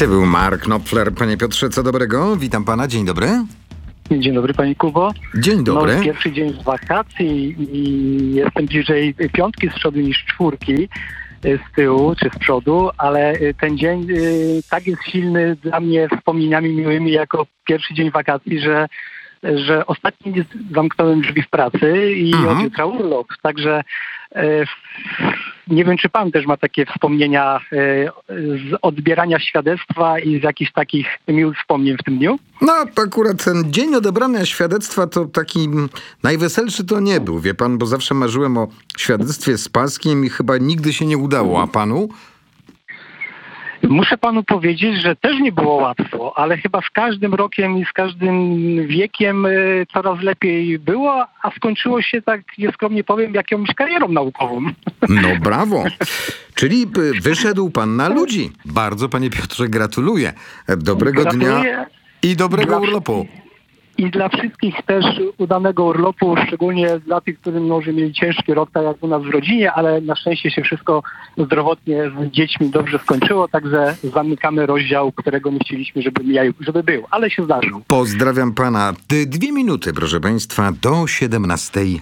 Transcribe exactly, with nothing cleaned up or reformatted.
To był Mark Knopfler. Panie Piotrze, co dobrego? Witam pana, dzień dobry. Dzień dobry, panie Kubo. Dzień dobry. No, pierwszy dzień z wakacji i jestem bliżej piątki z przodu niż czwórki z tyłu czy z przodu, ale ten dzień y, tak jest silny dla mnie wspomnieniami miłymi jako pierwszy dzień wakacji, że że ostatni dzień zamknąłem drzwi w pracy i Mhm. od jutra urlop. Także e, nie wiem, czy pan też ma takie wspomnienia e, z odbierania świadectwa i z jakichś takich miłych wspomnień w tym dniu? No, akurat ten dzień odebrania świadectwa to taki mm, najweselszy to nie był, wie pan, bo zawsze marzyłem o świadectwie z paskiem i chyba nigdy się nie udało, a panu? Muszę panu powiedzieć, że też nie było łatwo, ale chyba z każdym rokiem i z każdym wiekiem y, coraz lepiej było, a skończyło się, tak nieskromnie powiem, jakąś karierą naukową. No brawo. Czyli y, wyszedł pan na ludzi. Bardzo, panie Piotrze, gratuluję. Dobrego dnia Gratuluję. i dobrego Dla urlopu. I dla wszystkich też udanego urlopu, szczególnie dla tych, którzy może mieli ciężki rok, tak jak u nas w rodzinie, ale na szczęście się wszystko zdrowotnie z dziećmi dobrze skończyło, także zamykamy rozdział, którego nie chcieliśmy, żeby, miał, żeby był, ale się zdarzył. Pozdrawiam pana. D- Dwie minuty, proszę państwa, do siedemnastej.